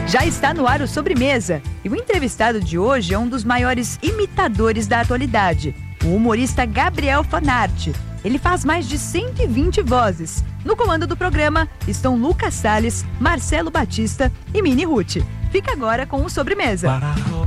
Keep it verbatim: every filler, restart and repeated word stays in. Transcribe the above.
Já está no ar o Sobremesa, e o entrevistado de hoje é um dos maiores imitadores da atualidade, o humorista Gabriel Fanart. Ele faz mais de cento e vinte vozes. No comando do programa estão Lucas Salles, Marcelo Batista e Mini Ruth. Fica agora com o Sobremesa. Para